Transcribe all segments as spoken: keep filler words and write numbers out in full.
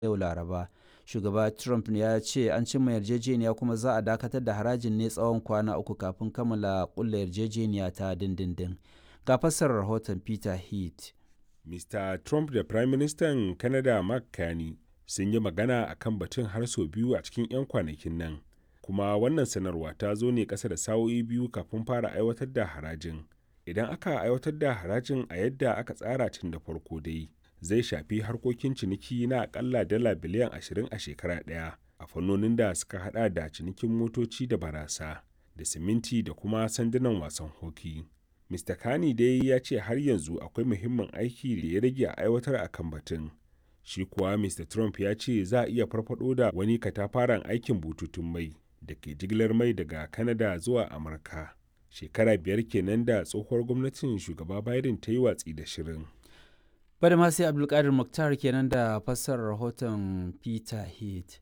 yau Laraba. Shugaba Trump ya ce an cimma yarjejeniya kuma za a dakatar da harajin ne tsawon kwana uku kafin kammala ƙulla yarjejeniya ta dindindin. Ga fassarar rahoton Peter Heath. Mister Trump da Prime Minister Canada Mark Carney sun yi magana a kan batun har sau biyu a cikin 'yan kwanakin nan, kuma wannan sanarwa ta zo ne ƙasa da sa'o'i biyu kafin fara aiwatar da harajin. Idan aka aiwatar da harajin a yadda aka tsara tun da farko dai, zai shafi harkokin ciniki na akalla dala biliyan ashirin a shekara ɗaya a fannonin da suka hada da cinikin motoci da barasa, da siminti da kuma sandunan wasan hoki. Mister Carney dai ya ce har yanzu akwai muhimmin aiki da ya rage a aiwatar a kan batun. Shi kuwa Mister Trump ya ce za a iya farfado da wani katafaren aikin bututun mai da ke jigilar mai daga Canada zuwa Amurka. Shekara biyar kenan da tsohuwar gwamnatin shugaba Biden ta yi watsi da shirin. Bada ma sai Abdulkadir Mukhtar kenan da fassarar rahoton Peter Heath.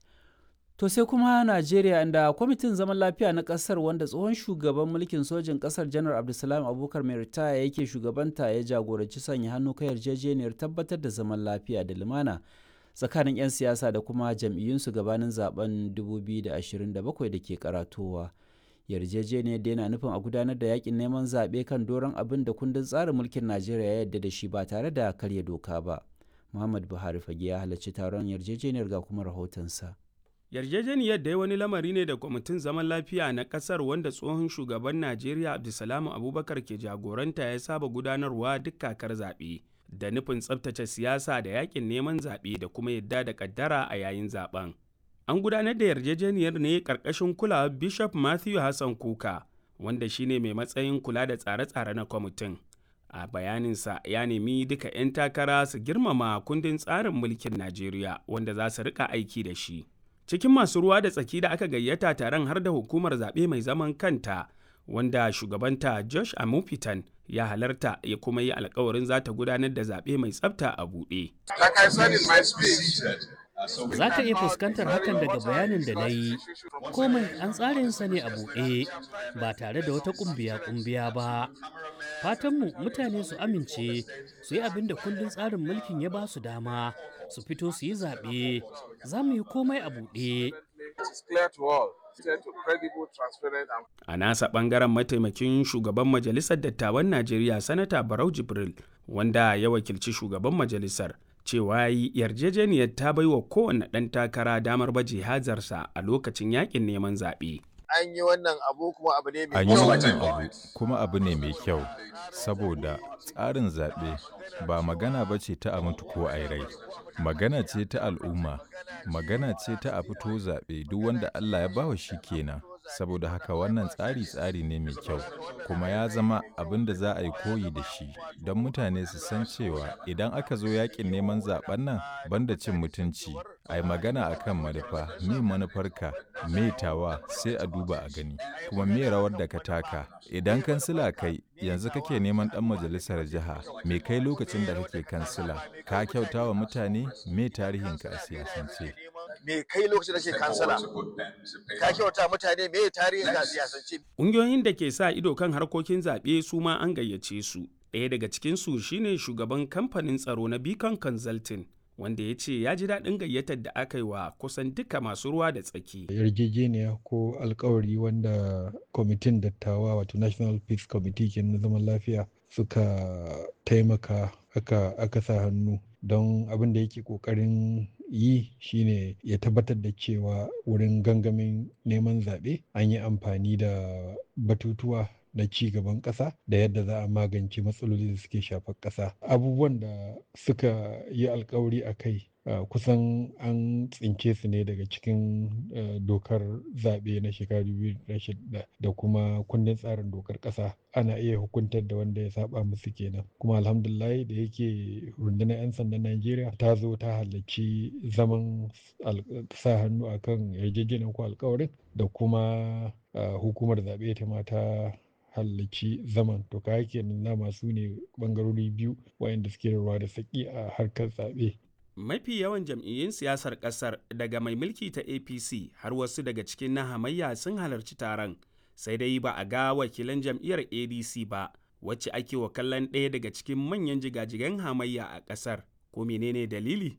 To sai kuma Najeriya, inda kwamitin zaman lafiya na kasar wanda tsohon shugaban mulkin sojin kasar Janar Abdulsalam Abubakar mai ritaya yake shugabanta ya jagoranci sanya hannu kan yarjejeniyar tabbatar da zaman lafiya da lumana tsakanin 'yan siyasa da kuma jam'iyyunsu gabanin zaben dubu biyu da ashirin da bakwai da ke karatowa. Yarjejeniyar da yana nufin a gudanar da yakin neman zaɓe kan doron abin da kundin tsarin mulkin Najeriya ya yarda da shi ba tare da karya doka ba. Muhammad Buhari fage ya halarci taron yarjejeniyar, ga kuma rahotonsa. Yarjejeniyar dai wani lamari ne da kwamitin zaman lafiya na kasar wanda tsohon shugaban Najeriya Abdulsalam Abubakar ke jagoranta ya saba gudanarwa duk kakar zaɓe, da nufin tsabtace siyasa da yakin neman zaɓe da kuma yadda da kaddara a yayin zaben. An gudanar da yarjejeniyar ne ƙarƙashin kulawar Bishop Matthew Hassan Kuka, wanda shine mai matsayin kula da tsare-tsare na kwamitin. A bayaninsa ya nemi duka 'yan takara su girmama kundin tsarin mulkin Najeriya wanda za su rika aiki da shi. Cikin masu ruwa da tsaki da aka gayyata taron har da hukumar zaɓe mai zaman kanta, wanda shugabanta Josh Amupitan ya halarta ya kuma yi alkawarin za ta gudanar da zaɓe mai tsafta a buɗe. Za ka iya fuskantar hakan daga bayanin da na yi, komai an tsarinsa ne a buɗe ba tare da wata ƙumbiya-ƙumbiya ba. Fatanmu mutane su amince su yi abin da kundin tsarin mulkin ya ba su dama, su fito su yi zaɓe, za mu yi komai a buɗe. A nasa ɓangaren mataimakin shugaban Majalisar Dattawan Najeriya Sanata Barau Jibril, wanda ya wakilci shugaban majalisar, cewa yi yarjejeniyar ta baiwa kowane ɗan takara damar baje hajarsa a lokacin yakin neman zaɓe. An yi wannan abu kuma abu ne mai kyau. An yi wannan abu kuma abu ne mai kyau, saboda tsarin zaɓe ba magana ba ce ta a mutu ko a rai. Magana ce ta al'umma, magana ce ta a fito zaɓe duk wanda Allah ya bawa shi kenan. Saboda haka wannan tsari tsari ne mai kyau, kuma ya zama abin da za a yi koyi da shi don mutane su san cewa idan aka zo yakin neman zaben nan banda cin mutunci, a yi magana a kan manufa, me manufarka, me tawa sai a duba a gani, kuma me rawar da ka taka. Idan kansila kai yanzu kake neman ɗan majalisar jiha, me kai lokacin da kake kansila, ka kyauta wa mutane, me tarihinka a siyasance. Me kai lokacin da ke kansala, ka kyauta mutane, me tarihin ka siyasance. Ƙungiyoyin da ke sa ido kan harkokin zaɓe su ma an gayyace su. Ɗaya daga cikinsu shine shugaban kamfanin tsaro na Beacon Consulting, wanda ya ce ya ji daɗin gayyatar da aka yi wa kusan duka masu ruwa da tsaki. Yarjejeniya ko alkawari wanda kwamitin dattawa wato National Peace Committee ke na zaman lafiya suka taimaka aka, aka sa hannu don abin da yake ƙoƙarin yi shine ya tabbatar da cewa wurin gangamin neman zaɓe an yi amfani da batutuwa na ci gaban ƙasa da yadda za a magance matsaloli da suke shafar ƙasa. Abubuwan da suka yi alkawari a kai uh, kusan an tsince su ne daga cikin uh, dokar zaɓe na shekaru biyu da shida da kuma kundin tsarin dokar ƙasa. Ana iya hukuntar da wanda ya saba musu kenan. Kuma alhamdulillah da yake rundunar 'yan sandan Najeriya ta zo ta halarci zaman sa hannu akan yarjejeniyar ko alkawarin da kuma uh, hukumar zaɓe ta mata halarci zaman. To ka kenan na masu ne bangarori biyu wayanda suke da ruwa da saki a harkar zaɓe. Mafi yawan jam'iyyun siyasar ƙasar daga mai mulki ta A P C har wasu daga cikin na hamayya sun halarci taron, sai dai ba a ga wakilan jam'iyyar A D C ba, wacce ake wa kallon ɗaya daga cikin manyan jigajigan hamayya a ƙasar. Ko menene dalili?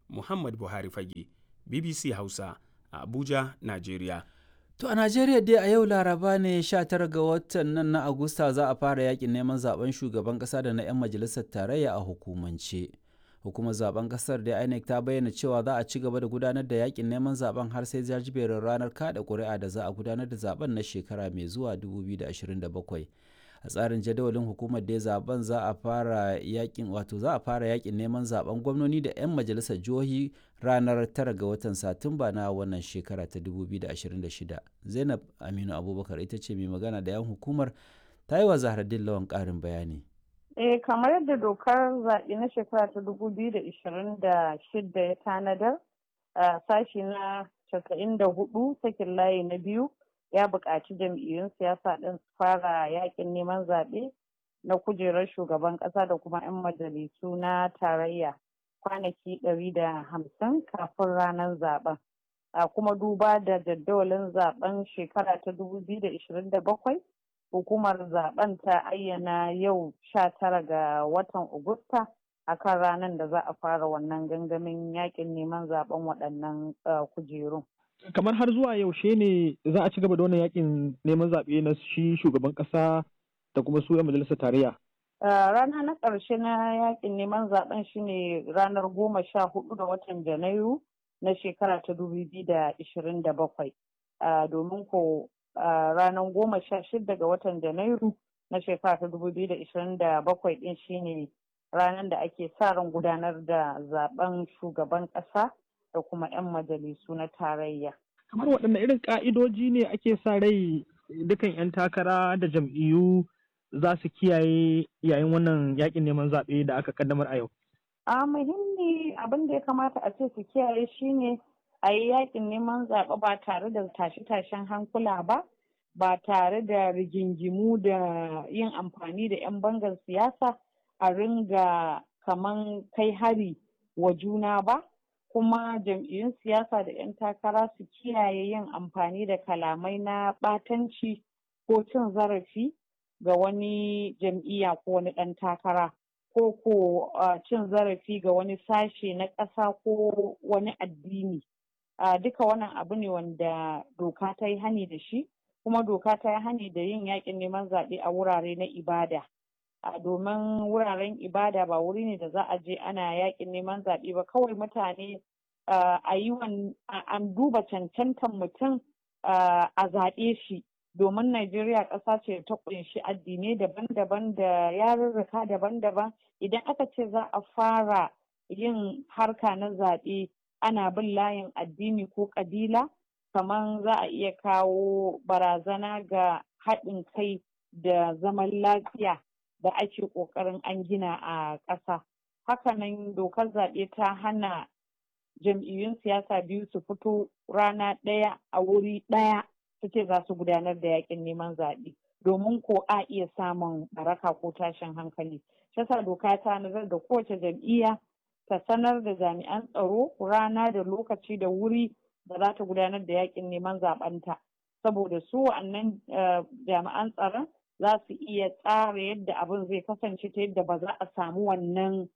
Muhammad Buhari Fage, B B C Hausa, a Abuja, Najeriya. To a Najeriya dai a yau Laraba ne sha tara ga watan nan na Agusta za a fara yakin neman zaben shugaban kasa da na 'yan majalisar tarayya a hukumance. Hukumar zaben kasar da I N E C ta bayyana cewa za a ci gaba da gudanar da yakin neman zaben har sai jajiberin ranar kada ƙuri'a da za a gudanar da zaben na shekara mai zuwa dubu biyu da ashirin da bakwai. A tsarin jadawalin hukumar da zaben za a fara yakin wato za a fara yakin neman zaben gwamnoni da 'yan majalisar jihohi ranar tara ga watan Satumba na wannan shekara ta dubu biyu da ashirin da shida. Zainab Aminu Abubakar ita ce mai magana da 'yan hukumar, ta yi wa Zahraddin Lawan ƙarin bayani. Eh, kamar yadda dokar zaɓe na shekara ta dubu biyu da ashirin da shida ya tanadar, a sashi na casa'in da hudu sakin layi na biyu ya buƙaci jam'iyyun siyasa ɗin su fara yaƙin neman zaɓe na kujerar shugaban ƙasa da kuma 'yan majalisu na tarayya kwanaki ɗari da hamsin kafin ranar zaɓen. A kuma duba da jadawalin zaɓen shekara ta dubu biyu da ashirin da bakwai, hukumar zaben ta ayyana yau sha tara ga watan Agusta akan ranar da za a fara wannan gangamin yakin neman zaben waɗannan kujerun. Kamar har zuwa yaushe ne za a ci gaba da wannan yakin neman zaɓe na shi shugaban ƙasa da kuma su 'yan majalisar tarayya? Rana na ƙarshe na yakin neman zaben shine ranar goma sha hudu ga watan Janairu na shekara ta dubu biyu da ashirin da bakwai. Domin ko Uh, ranar goma sha shida ga watan Janairu na shekara ta dubu biyu da ashirin da bakwai din shine ranar da ake sa ran gudanar da zaben shugaban ƙasa da kuma 'yan majalisu na tarayya. Kamar waɗanne irin ƙa'idoji ne ake sa rai dukan 'yan takara da jam'iyyu za su kiyaye yayin wannan yakin neman zaɓe da aka kaddamar a yau? A muhimmi abin da ya kamata a ce su kiyaye shine a yi yakin neman zaɓe ba tare da tashe-tashen hankula ba, ba tare da rigingimu da yin amfani da 'yan bangar siyasa a ringa kaman kai hari wa juna ba, kuma jam'iyyun siyasa da 'yan takara su kiyaye yin amfani da kalamai na ɓatanci ko cin zarafi ga wani jam'iyya ko wani ɗan takara, ko ko cin zarafi ga wani sashe na ƙasa ko wani addini. Uh, duka wannan abu ne wanda doka ta yi hani da shi, kuma doka ta yi hani da yin yakin neman zaɓe a wurare na ibada. Uh, domin wuraren ibada ba wuri ne da za a je ana yakin neman zaɓe ba, kawai mutane uh, a yi an duba cancantan mutum uh, a zaɓe shi, domin Najeriya ƙasa ce ta ƙunshi addinai daban-daban da yarurruka daban-daban. Idan aka ce za a fara yin harka na zaɓe ana bin layin addini ko ƙabila, kamar za a iya kawo barazana ga haɗin kai da zaman lafiya da ake ƙoƙarin an gina a ƙasa. Hakanan dokar zaɓe ta hana jam'iyyun siyasa biyu su fito rana ɗaya a wuri ɗaya su ce za su gudanar da yaƙin neman zaɓe, domin ko a iya samun baraka ko tashin hankali. Shi yasa doka ta nazar da kowace jam'iyya ta sanar da jami'an tsaro rana da lokaci da wuri da za ta gudanar da yakin neman zaɓenta, saboda su wa'annan jami'an tsaron za su iya tsara yadda abin zai kasance ta yadda ba za a samu wannan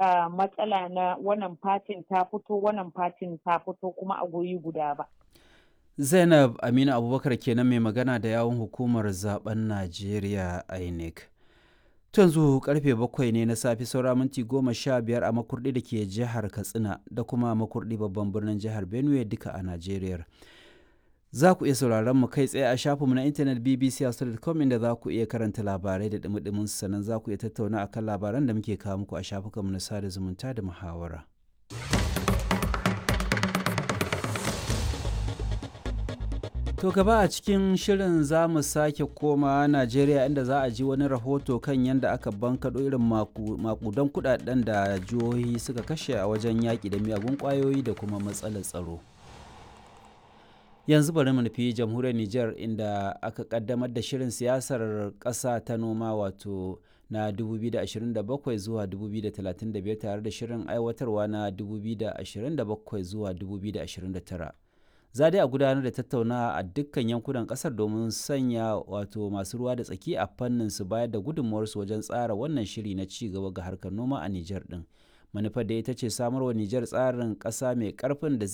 matsala na wannan fatin ta fito wannan fatin ta fito kuma a guri guda ba. Zainab Aminu Abubakar kenan mai magana da yawun hukumar zaben Najeriya I N E C. yanzu karfe bakwai ne na safe saura minti goma sha biyar a makurdi da ke jihar Katsina da kuma makurdi babban birnin jihar Benue duka a Najeriya. Za ku iya sauraron mu kai tsaye a shafinmu na intanet b b c hausa dot com inda za ku iya karanta labarai da dumi-dumin sannan za ku iya tattauna akan labaran da muke kawo muku a shafukanmu na sada zumunta da muhawara. To gaba a cikin shirin za mu sake koma Najeriya inda za a ji wani rahoto kan yadda aka bankaɗo irin makudan kudaden da jihohi suka kashe a wajen yaƙi da miyagun ƙwayoyi da kuma matsalar tsaro. Yanzu bari mu nufi jamhuriyar Nijar inda aka kaddamar da shirin siyasar ƙasa ta noma wato na dubu biyu da ashirin da bakwai zuwa dubu biyu da talatin da biyar tare da shirin aiwatarwa na dubu biyu da ashirin da bakwai zuwa dubu biyu da ashirin da tara. Za dai a gudanar da tattaunawa a dukkan yankunan kasar domin sanya wato masu ruwa da tsaki a fannin su bayar da gudunmuwarsu wajen tsara wannan shiri na ci gaba ga harkar noma a Nijar din. manufar da ita ce samarwa Nijar tsarin ƙasa mai ƙarfin da